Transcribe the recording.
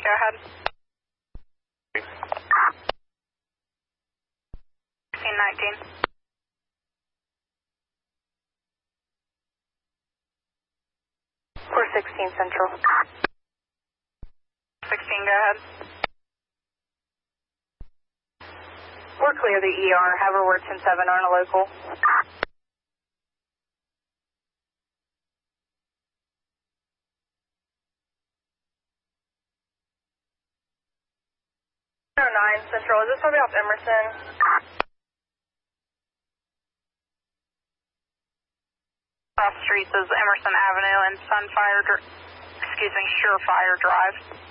go ahead. 1619. 416 Central. 16, go ahead. We're clear the ER. Have her word 10-7 on a local. 9 Central. Is this somebody off Emerson? Cross streets is Emerson Avenue and Surefire Drive.